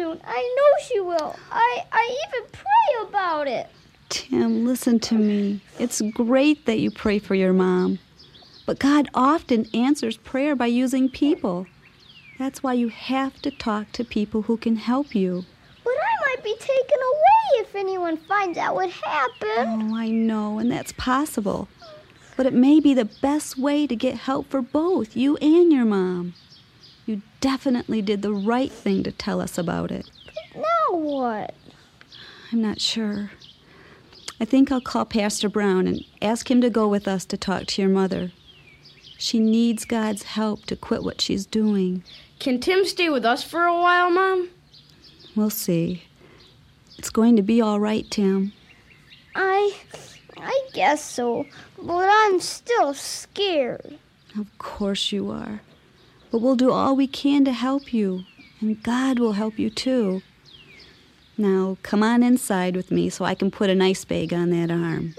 soon. I know she will. I even pray about it. Tim, listen to me. It's great that you pray for your mom. But God often answers prayer by using people. That's why you have to talk to people who can help you. But I might be taken away if anyone finds out what happened. Oh, I know, and that's possible. But it may be the best way to get help for both you and your mom. You definitely did the right thing to tell us about it. Now what? I'm not sure. I think I'll call Pastor Brown and ask him to go with us to talk to your mother. She needs God's help to quit what she's doing. Can Tim stay with us for a while, Mom? We'll see. It's going to be all right, Tim. I guess so, but I'm still scared. Of course you are. But we'll do all we can to help you, and God will help you too. Now, come on inside with me so I can put an ice bag on that arm.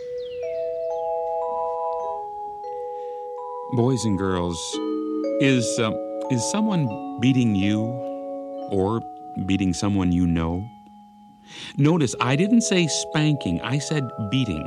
Boys and girls, is someone beating you or beating someone you know? Notice, I didn't say spanking, I said beating.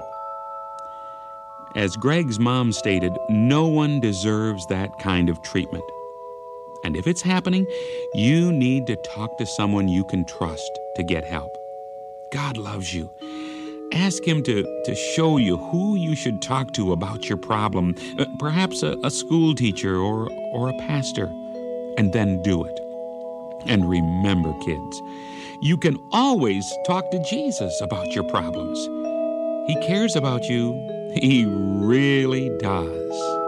As Greg's mom stated, no one deserves that kind of treatment. And if it's happening, you need to talk to someone you can trust to get help. God loves you. Ask him to show you who you should talk to about your problem, perhaps a school teacher or a pastor, and then do it. And remember, kids, you can always talk to Jesus about your problems. He cares about you. He really does.